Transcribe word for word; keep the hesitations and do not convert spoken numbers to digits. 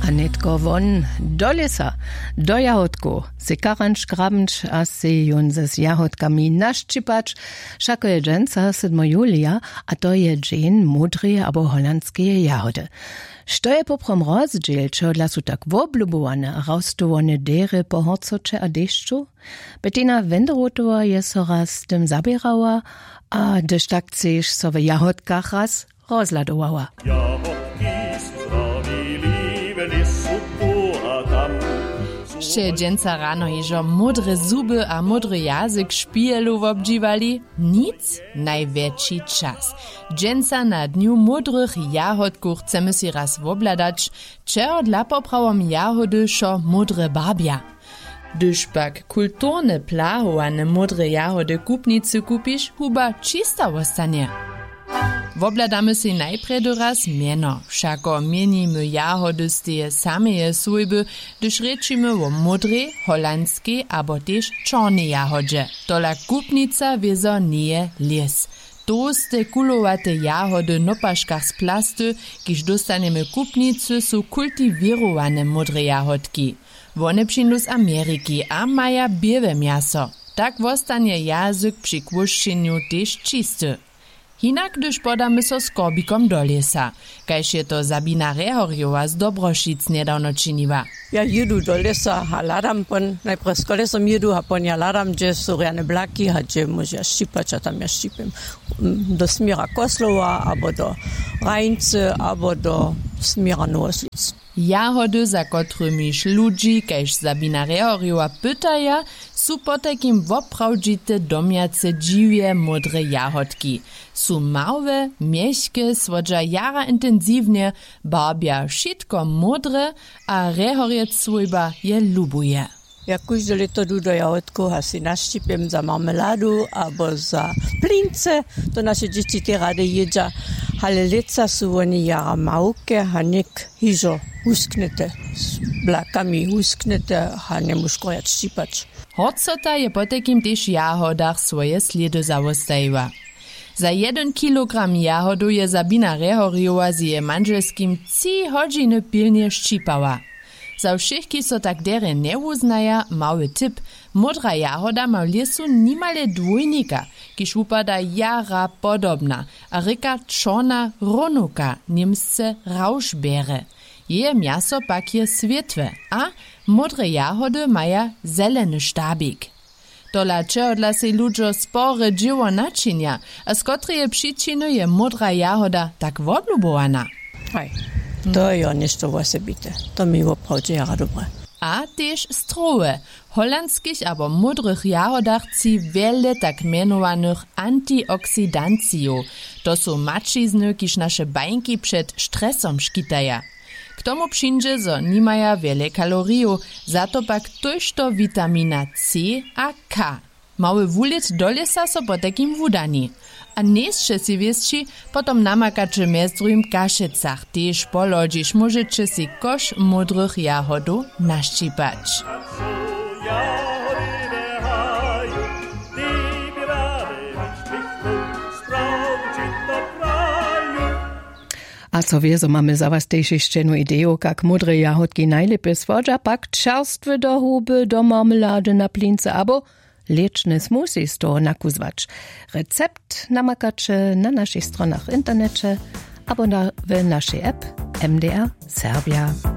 A netko won do lesa, do jahodku, se karanč grabenč a se jun ze s jahodkami naščipać, šako je dženca sedmego julija, a to je dżen modre abo holandskie jahody. Što je poprom rozdzielčo dla su tak woblubowane a raustowane dere po horcoče a dešću? Bettina Wenderotova je so raz dem zabierała, a dež tak chceš so v jahodkach raz rozladowała. Še dženca rano ježo modre zuby a modry jazyk špijelu obdživali? Nic? Najväčší čas. Dženca na dniu modrych jahodku chcemy si raz wobladać, čeho dla poprawom jahody šo modre barbia. Gdyż pak kulturne plahowane modre jahody kupnicy kupisz, huba čista ostanie. Wobladamy si najpredy raz mieno, všako mienimy jahody z tie sameje sujby, gdyż rečimy o modrej, holandskiej abo też czarnej jahodže. Tola kupnica wiezo nie les. Toste kulowate jahody na paškach z plasty, kiž dostaniemy kupnicy, su kultivirowane modre jahodki. One przyjdą z Ameryki, a maja białe miaso. Tak wostanie jazyk przy kłuszczeniu też czysty. Hinak, gdyż podamy so skorbikom do lesa, kajż je to Sabina Rehorjowa z Dobroszic niedawno czyniła. Ja jedu do lesa, a ladam pon, najprej z kolesom jedu, a pon ja ladam, gdzie są rane blaki, a gdzie może szczypać, a tam ja szczypim. Do Smira Koslowa, albo do Rajnce, albo do Smira Nowoslic. Jahody, za kotrymiž ludzi, kajž Sabina Rehorjowa pytaja, su po takim woprawdzite domjace dziwie modre jahodki. Su małe, mieszkie, swodża jara intensywnie, barbia wszystko modre, a Rehorjec swojba je lubuje. Ja każde leto du do jahodku, a si naščipim za marmeladu, albo za plince, to naše dzieci te rady jedza, ale leca su oni jara małke, a nek hižo usknete, z blakami usknete, a ne muš kojat ščipać. Horcota je po takim też jahodach swoje sledy zawostajiła. Za jeden kilogram jahodu je Sabina Rehorjowa z jej manželskim trzy godziny pilnie ščipała. Za wszystkich so tak dere nie uznaja, mały tip, modra jahoda ma w lesu nimale dwójnika, kiż upada jara podobna, a ryka czona ronuka, niemsce rauschbeere. Jeje miaso pak je swietłe, a modre jahody maja zeleny sztabik. Tola čeho dla se ludžo spore dživo načinia, a z kotreje przyczyny je modra jahoda tak woblubowana. Aj, to je nešto vosebite, to mi woprawdzie jara dobre. A też stroje. Holandskich abo modrych jahodach ci wiele tak mianowanych antioksidanciju. To są mačizny, kiż nasze bańki przed stresom škitaja. K tomu przyjdzie, że nie maja wiele kaloriju, za to pak tożto witamina C a K. Mały wulic do lesa so po takim wudani. A jeszcze si wiesci, potom namakacze miestrujem kaszecach, też polodzisz możecie si kosz modrych jahodu naščipać. A co wie, so mamy za was też jeszcze jedną ideę, jak modre jahodki najlepiej swodża, pak czerstwe do huby, do marmelady na plince, abo leczne smoothie z toho nakuzwać. Recept namakacie na naszych stronach internecie, abo na, w naszej app M D R Serbia.